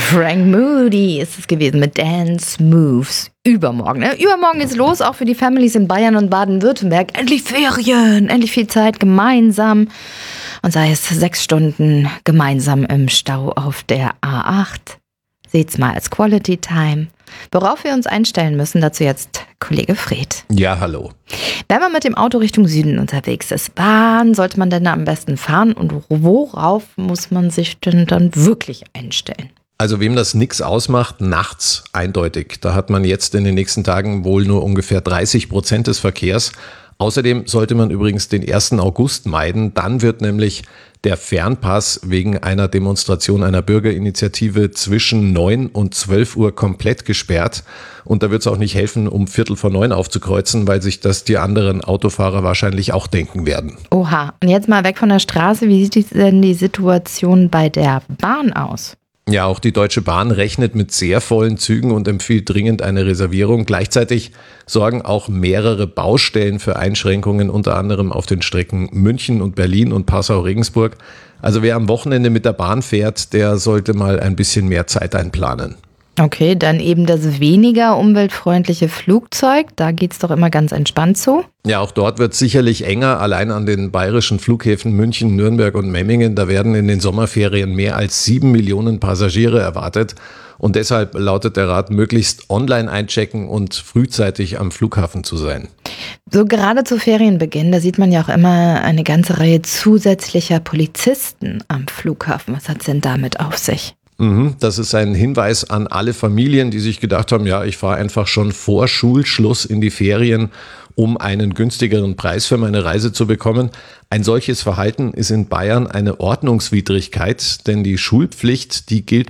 Frank Moody ist es gewesen mit Dance Moves. Übermorgen. Ne? Übermorgen geht's los, auch für die Families in Bayern und Baden-Württemberg. Endlich Ferien, endlich viel Zeit gemeinsam. Und sei es 6 Stunden gemeinsam im Stau auf der A8. Seht's mal als Quality Time. Worauf wir uns einstellen müssen, dazu jetzt Kollege Fred. Ja, hallo. Wenn man mit dem Auto Richtung Süden unterwegs ist, wann sollte man denn da am besten fahren und worauf muss man sich denn dann wirklich einstellen? Also wem das nix ausmacht, nachts eindeutig. Da hat man jetzt in den nächsten Tagen wohl nur ungefähr 30% des Verkehrs. Außerdem sollte man übrigens den 1. August meiden. Dann wird nämlich der Fernpass wegen einer Demonstration einer Bürgerinitiative zwischen 9 und 12 Uhr komplett gesperrt. Und da wird es auch nicht helfen, um 8:45 aufzukreuzen, weil sich das die anderen Autofahrer wahrscheinlich auch denken werden. Oha, und jetzt mal weg von der Straße. Wie sieht denn die Situation bei der Bahn aus? Ja, auch die Deutsche Bahn rechnet mit sehr vollen Zügen und empfiehlt dringend eine Reservierung. Gleichzeitig sorgen auch mehrere Baustellen für Einschränkungen, unter anderem auf den Strecken München und Berlin und Passau-Regensburg. Also wer am Wochenende mit der Bahn fährt, der sollte mal ein bisschen mehr Zeit einplanen. Okay, dann eben das weniger umweltfreundliche Flugzeug. Da geht's doch immer ganz entspannt zu. Ja, auch dort wird es sicherlich enger. Allein an den bayerischen Flughäfen München, Nürnberg und Memmingen, da werden in den Sommerferien mehr als 7 Millionen Passagiere erwartet. Und deshalb lautet der Rat, möglichst online einchecken und frühzeitig am Flughafen zu sein. So gerade zu Ferienbeginn, da sieht man ja auch immer eine ganze Reihe zusätzlicher Polizisten am Flughafen. Was hat's denn damit auf sich? Das ist ein Hinweis an alle Familien, die sich gedacht haben, ja, ich fahre einfach schon vor Schulschluss in die Ferien, um einen günstigeren Preis für meine Reise zu bekommen. Ein solches Verhalten ist in Bayern eine Ordnungswidrigkeit, denn die Schulpflicht, die gilt